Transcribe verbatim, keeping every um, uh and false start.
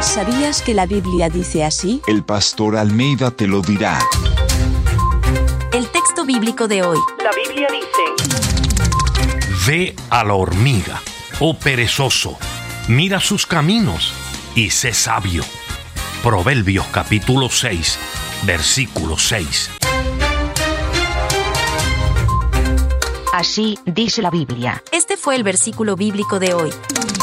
¿Sabías que la Biblia dice así? El pastor Almeida te lo dirá. El texto bíblico de hoy. La Biblia dice: Ve a la hormiga, oh perezoso, mira sus caminos y sé sabio. Proverbios capítulo seis, versículo seis. Así dice la Biblia. Este fue el versículo bíblico de hoy.